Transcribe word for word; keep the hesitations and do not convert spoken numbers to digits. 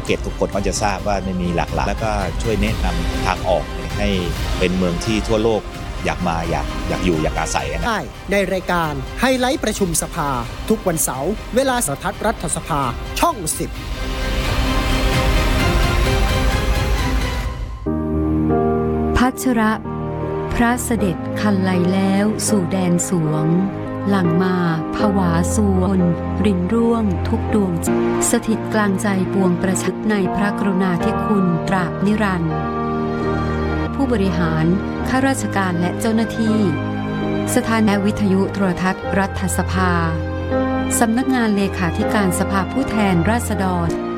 เก็ตทุกคนก็จะทราบว่าไม่มีหลากหลายแล้วก็ช่วยแนะนำทางออกให้เป็นเมืองที่ทั่วโลกอยากมาอยากอยากอยู่อยากอาศัยนะได้ในรายการไฮไลท์ประชุมสภาทุกวันเสาร์เวลาโทรทัศน์รัฐสภาช่องสิบพัชระพระเสด็จคันไลแล้วสู่แดนสวงหลั่งมาผวาสวนรินร่วงทุกดวงสถิตกลางใจปวงประชักในพระกรุณาธิคุณตราบนิรันดร์ผู้บริหารข้าราชการและเจ้าหน้าที่สถานีวิทยุโทรทัศน์รัฐสภาสำนักงานเลขาธิการสภาผู้แทนราษฎร